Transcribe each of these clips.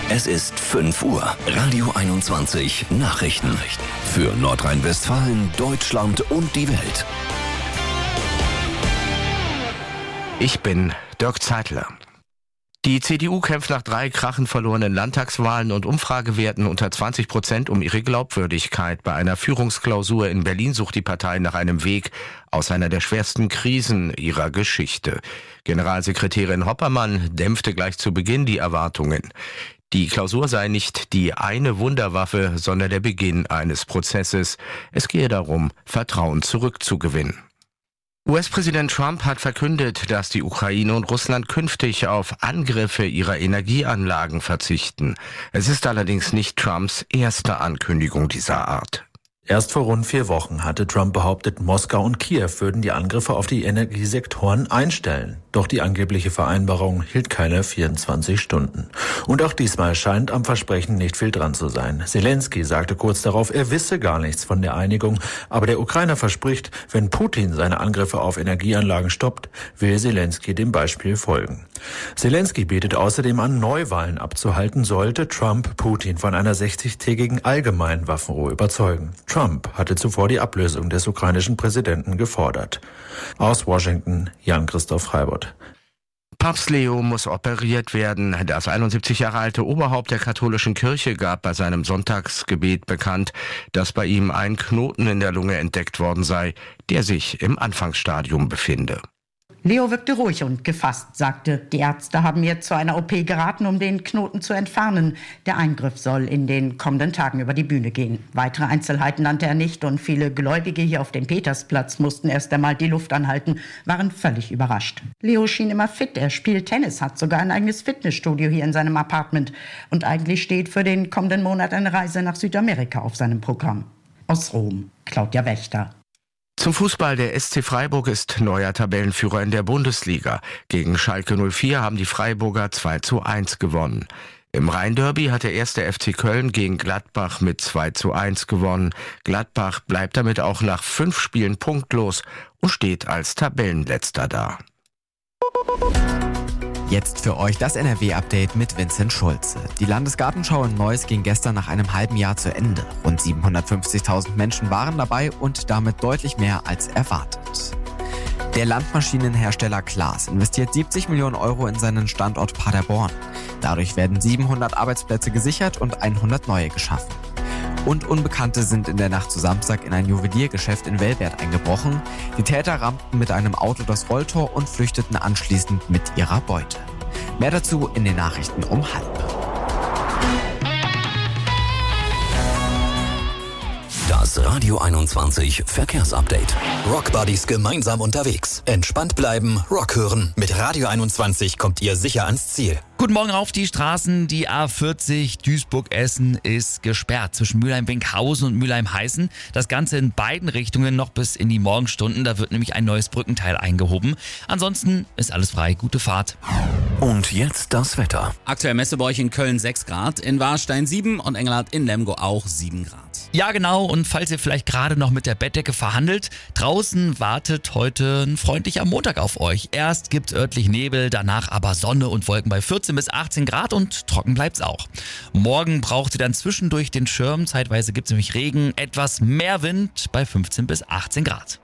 Es ist 5 Uhr. Radio 21 Nachrichten. Für Nordrhein-Westfalen, Deutschland und die Welt. Ich bin Dirk Zeitler. Die CDU kämpft nach 3 krachend verlorenen Landtagswahlen und Umfragewerten unter 20% um ihre Glaubwürdigkeit. Bei einer Führungsklausur in Berlin sucht die Partei nach einem Weg aus einer der schwersten Krisen ihrer Geschichte. Generalsekretärin Hoppermann dämpfte gleich zu Beginn die Erwartungen. Die Klausur sei nicht die eine Wunderwaffe, sondern der Beginn eines Prozesses. Es gehe darum, Vertrauen zurückzugewinnen. US-Präsident Trump hat verkündet, dass die Ukraine und Russland künftig auf Angriffe ihrer Energieanlagen verzichten. Es ist allerdings nicht Trumps erste Ankündigung dieser Art. Erst vor rund 4 Wochen hatte Trump behauptet, Moskau und Kiew würden die Angriffe auf die Energiesektoren einstellen. Doch die angebliche Vereinbarung hielt keine 24 Stunden. Und auch diesmal scheint am Versprechen nicht viel dran zu sein. Zelensky sagte kurz darauf, er wisse gar nichts von der Einigung. Aber der Ukrainer verspricht, wenn Putin seine Angriffe auf Energieanlagen stoppt, will Zelensky dem Beispiel folgen. Zelensky bietet außerdem an, Neuwahlen abzuhalten, sollte Trump Putin von einer 60-tägigen allgemeinen Waffenruhe überzeugen. Trump hatte zuvor die Ablösung des ukrainischen Präsidenten gefordert. Aus Washington, Jan-Christoph Freibott. Papst Leo muss operiert werden. Das 71 Jahre alte Oberhaupt der katholischen Kirche gab bei seinem Sonntagsgebet bekannt, dass bei ihm ein Knoten in der Lunge entdeckt worden sei, der sich im Anfangsstadium befinde. Leo wirkte ruhig und gefasst, sagte, die Ärzte haben mir zu einer OP geraten, um den Knoten zu entfernen. Der Eingriff soll in den kommenden Tagen über die Bühne gehen. Weitere Einzelheiten nannte er nicht und viele Gläubige hier auf dem Petersplatz mussten erst einmal die Luft anhalten, waren völlig überrascht. Leo schien immer fit, er spielt Tennis, hat sogar ein eigenes Fitnessstudio hier in seinem Apartment. Und eigentlich steht für den kommenden Monat eine Reise nach Südamerika auf seinem Programm. Aus Rom, Claudia Wächter. Zum Fußball, der SC Freiburg ist neuer Tabellenführer in der Bundesliga. Gegen Schalke 04 haben die Freiburger 2:1 gewonnen. Im Rhein-Derby hat der 1. FC Köln gegen Gladbach mit 2:1 gewonnen. Gladbach bleibt damit auch nach 5 Spielen punktlos und steht als Tabellenletzter da. Jetzt für euch das NRW-Update mit Vincent Schulze. Die Landesgartenschau in Neuss ging gestern nach einem halben Jahr zu Ende. Rund 750.000 Menschen waren dabei und damit deutlich mehr als erwartet. Der Landmaschinenhersteller Claas investiert 70 Millionen Euro in seinen Standort Paderborn. Dadurch werden 700 Arbeitsplätze gesichert und 100 neue geschaffen. Und Unbekannte sind in der Nacht zu Samstag in ein Juweliergeschäft in Velbert eingebrochen. Die Täter rammten mit einem Auto das Rolltor und flüchteten anschließend mit ihrer Beute. Mehr dazu in den Nachrichten um 12:30. Das Radio 21 Verkehrsupdate. Rockbuddies gemeinsam unterwegs. Entspannt bleiben, Rock hören. Mit Radio 21 kommt ihr sicher ans Ziel. Guten Morgen auf die Straßen. Die A40 Duisburg-Essen ist gesperrt zwischen Mülheim-Winkhausen und Mülheim-Heißen. Das Ganze in beiden Richtungen noch bis in die Morgenstunden. Da wird nämlich ein neues Brückenteil eingehoben. Ansonsten ist alles frei. Gute Fahrt. Und jetzt das Wetter. Aktuell Messe bei euch in Köln 6 Grad, in Warstein 7 und Engelhardt in Lemgo auch 7 Grad. Ja, genau. Und falls ihr vielleicht gerade noch mit der Bettdecke verhandelt, draußen wartet heute ein freundlicher Montag auf euch. Erst gibt's örtlich Nebel, danach aber Sonne und Wolken bei 14 bis 18 Grad und trocken bleibt's auch. Morgen braucht ihr dann zwischendurch den Schirm. Zeitweise gibt's nämlich Regen, etwas mehr Wind bei 15 bis 18 Grad.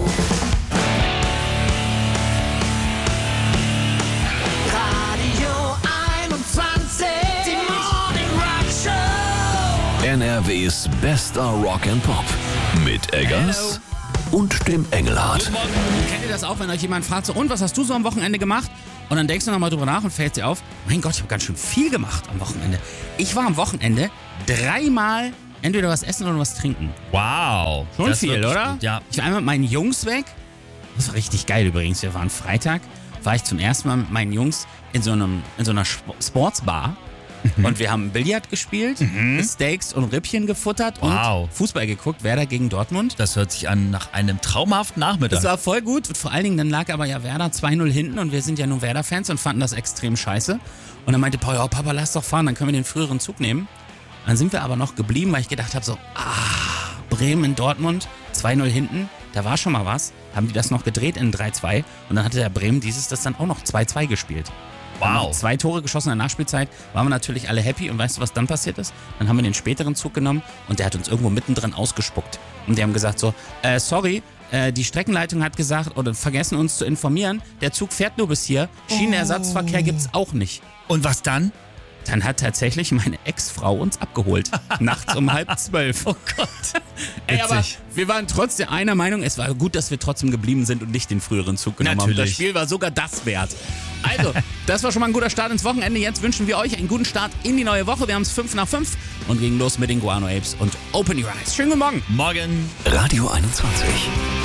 NRWs bester Rock and Pop. Mit Eggers und dem Engelhardt. Guten Morgen. Kennt ihr das auch, wenn euch jemand fragt, so, und was hast du so am Wochenende gemacht? Und dann denkst du nochmal drüber nach und fällt dir auf, mein Gott, ich habe ganz schön viel gemacht am Wochenende. Ich war am Wochenende 3-mal entweder was essen oder was trinken. Wow. Schon das viel, oder? Gut, ja. Ich war einmal mit meinen Jungs weg. Das war richtig geil übrigens. Wir waren Freitag, war ich zum ersten Mal mit meinen Jungs in so einer Sportsbar. Und wir haben Billard gespielt, Steaks und Rippchen gefuttert und Fußball geguckt, Werder gegen Dortmund. Das hört sich an nach einem traumhaften Nachmittag. Das war voll gut. Und vor allen Dingen, dann lag aber ja Werder 2-0 hinten und wir sind ja nur Werder-Fans und fanden das extrem scheiße. Und dann meinte Paul, oh Papa, lass doch fahren, dann können wir den früheren Zug nehmen. Dann sind wir aber noch geblieben, weil ich gedacht habe so, Bremen in Dortmund, 2-0 hinten, da war schon mal was. Haben die das noch gedreht in 3-2 und dann hatte der Bremen das dann auch noch 2-2 gespielt. Wow. 2 Tore geschossen in der Nachspielzeit, waren wir natürlich alle happy. Und weißt du, was dann passiert ist? Dann haben wir den späteren Zug genommen und der hat uns irgendwo mittendrin ausgespuckt. Und die haben gesagt so, sorry, die Streckenleitung hat gesagt oder vergessen uns zu informieren, der Zug fährt nur bis hier, Schienenersatzverkehr gibt's auch nicht. Und was dann? Dann hat tatsächlich meine Ex-Frau uns abgeholt. Nachts um 11:30. Oh Gott. Ey, aber wir waren trotzdem einer Meinung, es war gut, dass wir trotzdem geblieben sind und nicht den früheren Zug genommen haben. Das Spiel war sogar das wert. Also, das war schon mal ein guter Start ins Wochenende. Jetzt wünschen wir euch einen guten Start in die neue Woche. Wir haben es 5:05 und gehen los mit den Guano Apes und Open Your Eyes. Schönen guten Morgen. Morgen. Radio 21.